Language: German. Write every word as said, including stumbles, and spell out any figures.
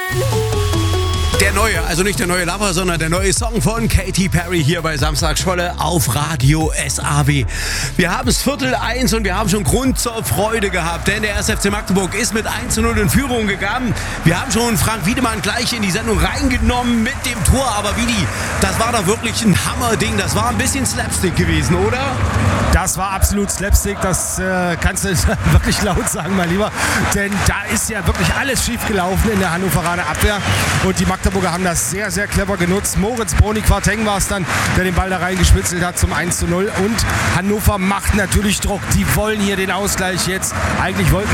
Der neue, also nicht der neue Lover, sondern der neue Song von Katy Perry hier bei Samstagsschwolle auf Radio S A W. Wir haben es Viertel eins und wir haben schon Grund zur Freude gehabt, denn der erste F C Magdeburg ist mit eins zu null in Führung gegangen. Wir haben schon Frank Wiedemann gleich in die Sendung reingenommen mit dem Tor, aber Vidi, das war doch wirklich ein Hammerding, das war ein bisschen Slapstick gewesen, oder? Das war absolut Slapstick, das äh, kannst du wirklich laut sagen, mein Lieber, denn da ist ja wirklich alles schief gelaufen in der Hannoveraner Abwehr und die Magdeburger haben das sehr, sehr clever genutzt. Moritz Broni-Quarteng war es dann, der den Ball da reingespitzelt hat zum eins zu null und Hannover macht natürlich Druck. Die wollen hier den Ausgleich jetzt. Eigentlich wollten